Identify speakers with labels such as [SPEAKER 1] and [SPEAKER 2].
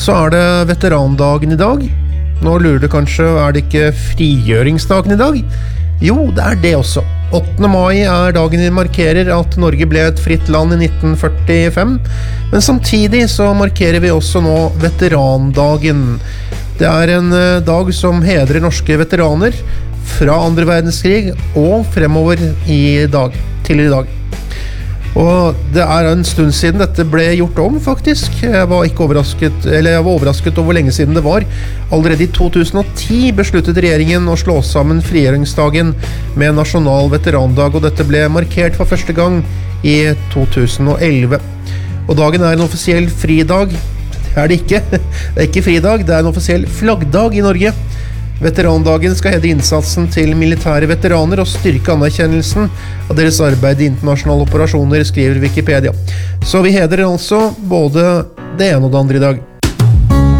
[SPEAKER 1] så det veterandagen I dag. Nå lurer du kanskje, det ikke frigjøringsdagen I dag? Jo, det det også. 8. mai dagen vi markerer at Norge ble et fritt land I 1945, men samtidig så markerer vi også nå veterandagen. Det en dag som hedrer norske veteraner fra 2. verdenskrig og fremover til I dag. Og det en stund siden dette ble gjort om, faktisk. Jeg var overrasket over hvor lenge siden det var. Allerede I 2010 besluttet regjeringen å slå sammen frigjøringsdagen med nasjonal veterandag, og dette ble markert for første gang I 2011. Og dagen en offisiell fridag. Det ikke. Det ikke fridag, det en offisiell flaggdag I Norge. Veterandagen skal hedre innsatsen til militære veteraner og styrke anerkjennelsen av deres arbeid I internasjonale operasjoner, skriver Wikipedia. Så vi hedrer altså både det ene og det andre I dag.